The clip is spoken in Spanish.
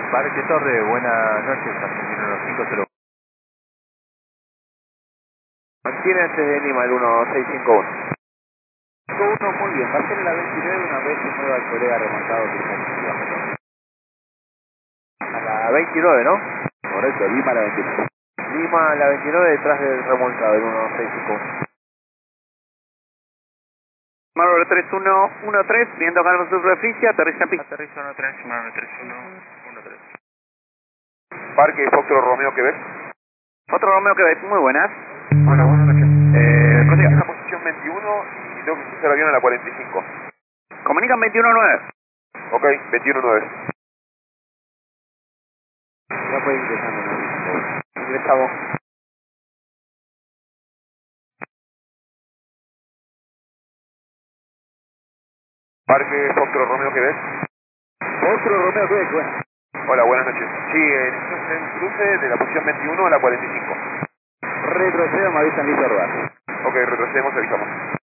Parque Torre, buenas noches, Argentino 501. Mantiene antes de Lima el 1651. 1, muy bien, va a ser la 29 una vez que mueva el colega remontado que está aquí. A la 29, ¿no? Correcto, Lima la 29. Lima a la 29 detrás del remolcado, el 1651. Marlboro 3113, viendo calma superficie, aterriza en pista. Aterriza 13, Marlboro 3113. Parque Foxtrot Romeo, ¿qué ves? Otro Romeo que ves, muy buenas. Hola, buenas noches. Prosiga. En la posición 21 y tengo que cruzar el avión a la 45. Comunican 21-9. Ok, 21-9. Ya puede ingresando, ¿no? Ingresamos. Parque Foxtrot Romeo, ¿qué ves? Otro Romeo que ves, bueno. Hola, buenas noches. Sí, necesito un cruce de la posición 21 a la 45. Retrocedo, me avisan listo a rodar. Ok, retrocedemos, avisamos.